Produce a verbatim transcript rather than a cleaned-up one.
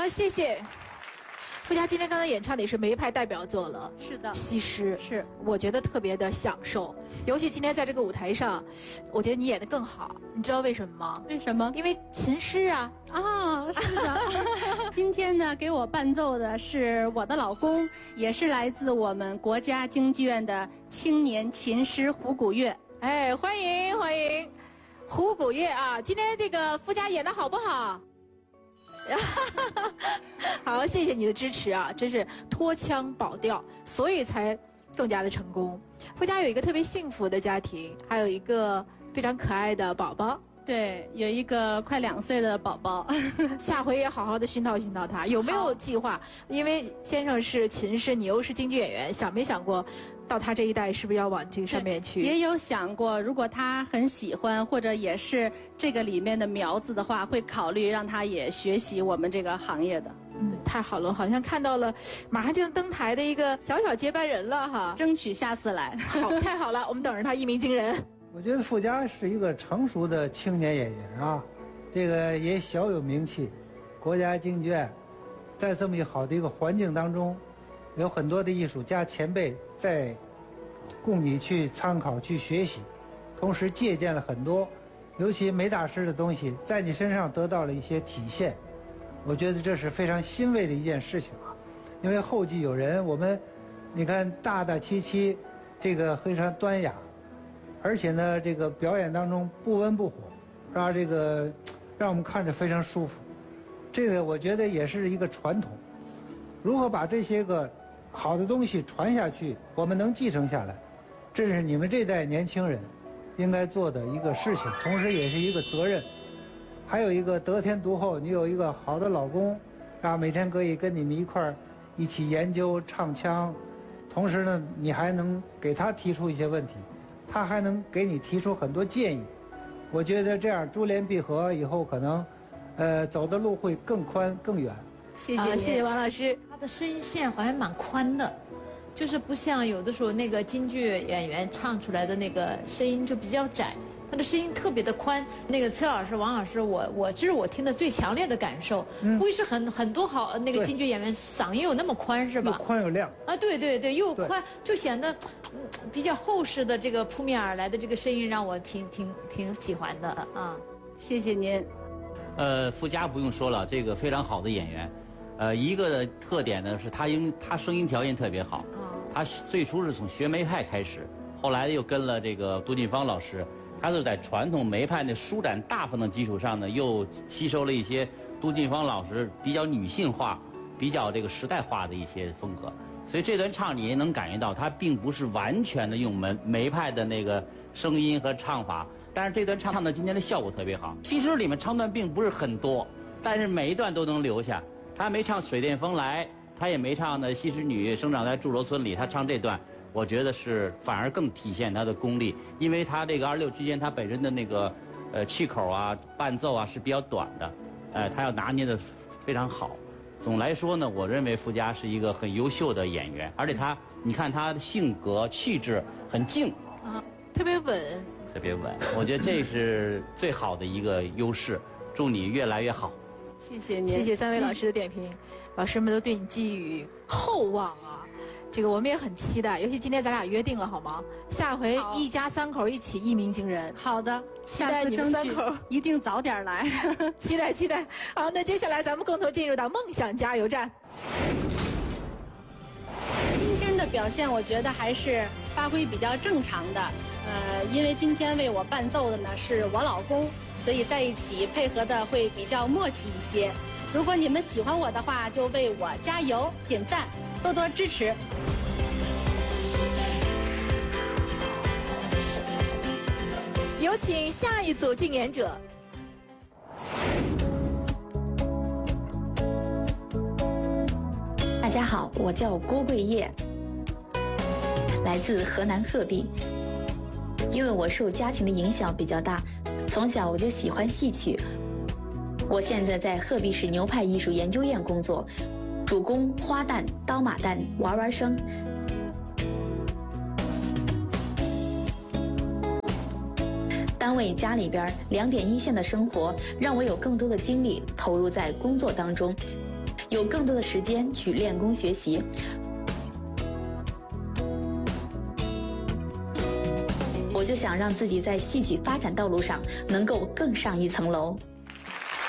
好，谢谢。傅佳今天刚才演唱的也是梅派代表作了， 是的， 西施是， 我觉得特别的享受，尤其今天在这个舞台上，我觉得你演得更好，你知道为什么吗？ 为什么？ 因为琴师啊。 啊，是的。今天呢，给我伴奏的是我的老公，也是来自我们国家京剧院的青年琴师胡古月。 哎，欢迎欢迎，胡古月啊！今天这个傅佳演得好不好？好，谢谢你的支持啊！真是脱腔保调，所以才更加的成功。傅佳有一个特别幸福的家庭，还有一个非常可爱的宝宝。 对，有一个快两岁的宝宝。 下回也好好的熏陶熏陶他。有没有计划？因为先生是琴师，你又是京剧演员，想没想过，到他这一代是不是要往这个上面去？ 也有想过，如果他很喜欢，或者也是这个里面的苗子的话，会考虑让他也学习我们这个行业的。 嗯，太好了，好像看到了马上就能登台的一个小小接班人了哈。 争取下次来。 好，太好了，我们等着他一鸣惊人。 我觉得傅佳是一个成熟的青年演员啊，这个也小有名气。国家京剧院在这么一好的一个环境当中，有很多的艺术家前辈在供你去参考、去学习，同时借鉴了很多，尤其梅大师的东西在你身上得到了一些体现。我觉得这是非常欣慰的一件事情啊，因为后继有人，我们你看大大气气，这个非常端雅。而且呢，这个表演当中不温不火，让这个让我们看着非常舒服。这个我觉得也是一个传统。如何把这些个好的东西传下去，我们能继承下来，这是你们这代年轻人应该做的一个事情，同时也是一个责任。还有一个得天独厚，你有一个好的老公，啊，每天可以跟你们一块儿一起研究唱腔，同时呢，你还能给他提出一些问题。他还能给你提出很多建议，我觉得这样珠联璧合，以后可能，呃，走的路会更宽更远。 谢谢、啊、谢谢王老师。 他的声音线好像蛮宽的，就是不像有的时候那个京剧演员唱出来的那个声音就比较窄，他的声音特别的宽。那个崔老师、王老师，我我这是我听的最强烈的感受。嗯，不是很很多好那个京剧演员嗓音有那么宽是吧？ 又宽又亮。 啊，对对对，又宽就显得。比较厚实的这个扑面而来的这个声音让我挺挺挺喜欢的啊， 谢谢您。 呃，傅佳不用说了，这个非常好的演员，呃，一个的特点呢是他因他声音条件特别好，哦、他最初是从学梅派开始，后来又跟了这个杜近芳老师，他是在传统梅派那舒展大方的基础上呢，又吸收了一些杜近芳老师比较女性化、比较这个时代化的一些风格。所以这段唱你也能感觉到，它并不是完全的用梅梅派的那个声音和唱法，但是这段唱的今天的效果特别好。其实里面唱段并不是很多，但是每一段都能留下。他没唱《水电风来》，他也没唱的《西施女生长在祝罗村里》，他唱这段，我觉得是反而更体现他的功力，因为他这个二六之间他本身的那个呃气口啊、伴奏啊是比较短的，呃，他要拿捏的非常好。总来说呢，我认为傅佳是一个很优秀的演员，而且他，你看他的性格气质很静， 啊，特别稳， 特别稳。我觉得这是最好的一个优势。祝你越来越好。 谢谢您， 谢谢三位老师的点评，老师们都对你寄予厚望啊。这个我们也很期待，尤其今天咱俩约定了好吗？下回一家三口一起一鸣惊人。 好的， 期待你们三口一定早点来。 期待期待。好，那接下来咱们共同进入到梦想加油站。 今天的表现我觉得还是发挥比较正常的，呃，因为今天为我伴奏的呢是我老公，所以在一起配合的会比较默契一些。如果你们喜欢我的话，就为我加油点赞，多多支持。 有请下一组竞演者。 大家好，我叫郭桂叶，来自河南鹤壁。因为我受家庭的影响比较大，从小我就喜欢戏曲。我现在在鹤壁市牛派艺术研究院工作，主攻花旦、刀马旦、娃娃生。单位家里边两点一线的生活，让我有更多的精力投入在工作当中。 有更多的时间去练功学习。我就想让自己在戏曲发展道路上能够更上一层楼。